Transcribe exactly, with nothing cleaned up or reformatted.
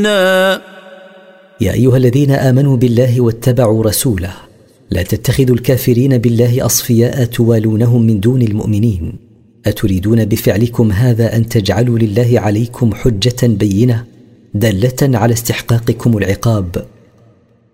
يا أيها الذين آمنوا بالله واتبعوا رسوله لا تتخذوا الكافرين بالله أصفياء توالونهم من دون المؤمنين، أتريدون بفعلكم هذا أن تجعلوا لله عليكم حجة بينة دالة على استحقاقكم العقاب؟